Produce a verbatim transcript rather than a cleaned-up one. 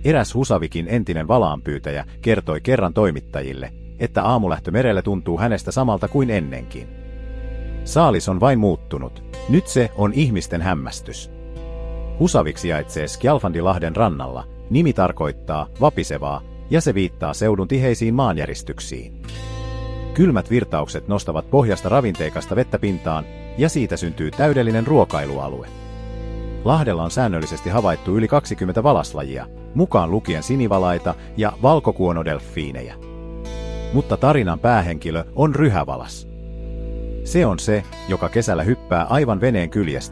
Eräs Husavikin entinen valaanpyytäjä kertoi kerran toimittajille, että aamulähtö merelle tuntuu hänestä samalta kuin ennenkin. Saalis on vain muuttunut. Nyt se on ihmisten hämmästys. Husavik sijaitsee Skjalfandilahden rannalla. Nimi tarkoittaa vapisevaa, ja se viittaa seudun tiheisiin maanjäristyksiin. Kylmät virtaukset nostavat pohjasta ravinteikasta vettä pintaan, ja siitä syntyy täydellinen ruokailualue. Lahdella on säännöllisesti havaittu yli kaksikymmentä valaslajia, mukaan lukien sinivalaita ja valkokuonodelfiinejä. Mutta tarinan päähenkilö on ryhävalas. Se on se, joka kesällä hyppää aivan veneen kyljestä